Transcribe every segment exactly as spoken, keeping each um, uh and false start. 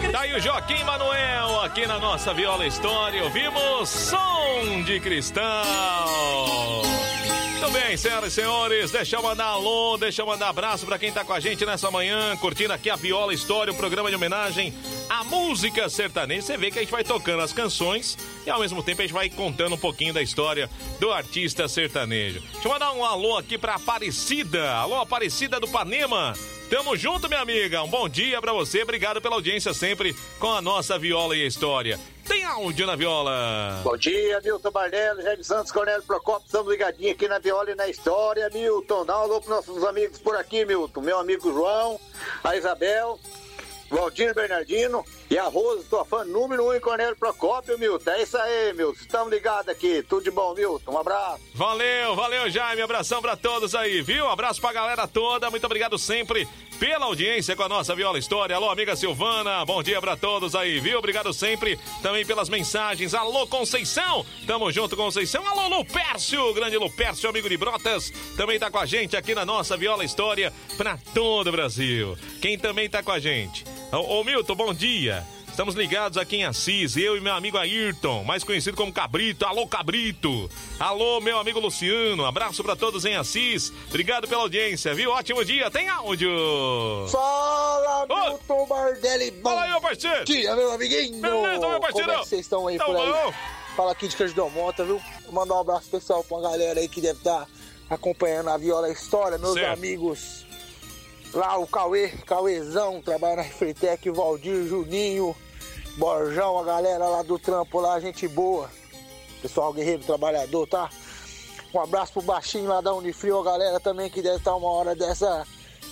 Daí o Joaquim Manuel aqui na nossa Viola História. Ouvimos Som de Cristal. Muito bem, senhoras e senhores, deixa eu mandar alô, deixa eu mandar abraço pra quem tá com a gente nessa manhã, curtindo aqui a Viola História, um programa de homenagem à música sertaneja. Você vê que a gente vai tocando as canções e ao mesmo tempo a gente vai contando um pouquinho da história do artista sertanejo. Deixa eu mandar um alô aqui pra Aparecida. Alô, Aparecida do Panema. Tamo junto, minha amiga. Um bom dia pra você. Obrigado pela audiência sempre com a nossa Viola e a História. Tem áudio na Viola. Bom dia, Milton Bardello, Jair Santos, Cornélio Procópio. Estamos ligadinhos aqui na Viola e na História, Milton. Dá um alô pros nossos amigos por aqui, Milton. Meu amigo João, a Isabel, Valdir Bernardino e a Rosa, tua fã número um em Cornélio Procópio, Milton. É isso aí, Milton. Estamos ligados aqui. Tudo de bom, Milton. Um abraço. Valeu, valeu, Jaime. Abração pra todos aí, viu? Um abraço pra galera toda. Muito obrigado sempre pela audiência com a nossa Viola História. Alô, amiga Silvana. Bom dia pra todos aí, viu? Obrigado sempre também pelas mensagens. Alô, Conceição. Tamo junto, Conceição. Alô, Lupércio. Grande Lupércio, amigo de Brotas. Também tá com a gente aqui na nossa Viola História pra todo o Brasil. Quem também tá com a gente? Ô, ô Milton, bom dia. Estamos ligados aqui em Assis, eu e meu amigo Ayrton, mais conhecido como Cabrito. Alô, Cabrito. Alô, meu amigo Luciano. Abraço pra todos em Assis. Obrigado pela audiência, viu? Ótimo dia. Tem áudio. Fala, Ô. Milton Bardelli. Bom Fala aí, meu parceiro. dia, meu amiguinho. Beleza, meu parceiro. Como é que vocês estão aí Tá por aí? bom. Fala aqui de Cândido Mota, viu? Vou mandar um abraço especial pra uma galera aí que deve estar acompanhando a Viola História. Meus Certo. amigos lá, o Cauê, Cauêzão, trabalha na Refritec, o Valdir, Juninho, Borjão, a galera lá do trampo lá, gente boa. Pessoal guerreiro, trabalhador, tá? Um abraço pro baixinho lá da Unifrio, a galera também que deve estar uma hora dessa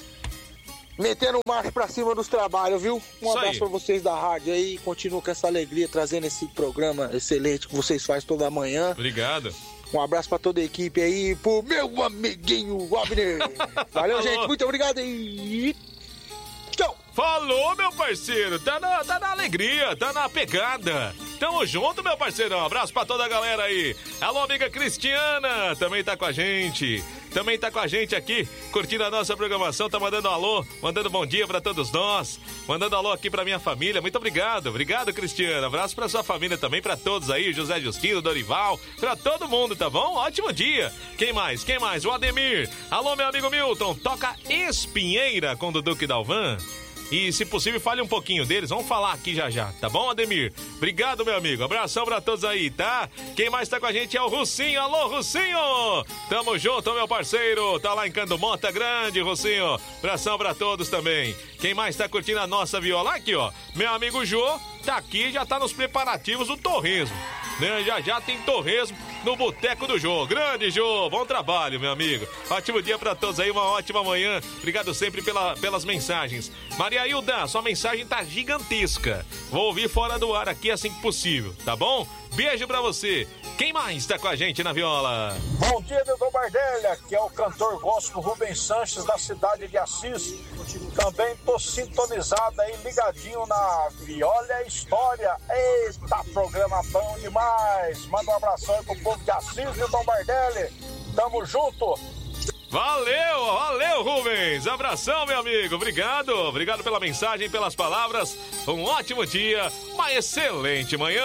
metendo marcha pra cima dos trabalhos, viu? Um Isso abraço aí. pra vocês da rádio aí, continuo com essa alegria, trazendo esse programa excelente que vocês fazem toda manhã. Obrigado. Um abraço pra toda a equipe aí, pro meu amiguinho Wagner. Valeu, Alô. gente, muito obrigado e tchau! Falou, meu parceiro. Tá na, tá na alegria, tá na pegada. Tamo junto, meu parceirão. Abraço pra toda a galera aí. Alô, amiga Cristiana, também tá com a gente. Também tá com a gente aqui, curtindo a nossa programação. Tá mandando um alô, mandando bom dia pra todos nós. Mandando alô aqui pra minha família. Muito obrigado. Obrigado, Cristiana. Abraço pra sua família também, pra todos aí. José Justino, Dorival, pra todo mundo, tá bom? Ótimo dia. Quem mais? Quem mais? O Ademir. Alô, meu amigo Milton. Toca Espinheira com o Duque Dalvan. E, se possível, fale um pouquinho deles. Vamos falar aqui já já, tá bom, Ademir? Obrigado, meu amigo. Abração pra todos aí, tá? Quem mais tá com a gente é o Russinho. Alô, Russinho! Tamo junto, meu parceiro. Tá lá em Cândido Mota, grande, Russinho. Abração pra todos também. Quem mais tá curtindo a nossa viola? Aqui, ó. Meu amigo Jô tá aqui, já tá nos preparativos do torresmo. Né? Já já tem torresmo no Boteco do Jô. Grande, Jô. Bom trabalho, meu amigo. Ótimo dia pra todos aí, uma ótima manhã. Obrigado sempre pela, pelas mensagens. Maria Hilda, sua mensagem tá gigantesca. Vou ouvir fora do ar aqui assim que possível, tá bom? Beijo pra você. Quem mais tá com a gente na viola? Bom dia, Milton Bardelli, que é o cantor gospel Rubens Sanches, da cidade de Assis. Também tô sintonizado aí, ligadinho na Viola e História. Eita, programa bom demais. Manda um abração aí pro povo de Assis, Milton Bardelli. Tamo junto. Valeu, valeu, Rubens. Abração, meu amigo. Obrigado. Obrigado pela mensagem, pelas palavras. Um ótimo dia, uma excelente manhã.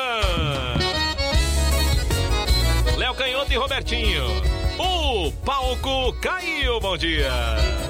Léo Canhoto e Robertinho. O palco caiu. Bom dia.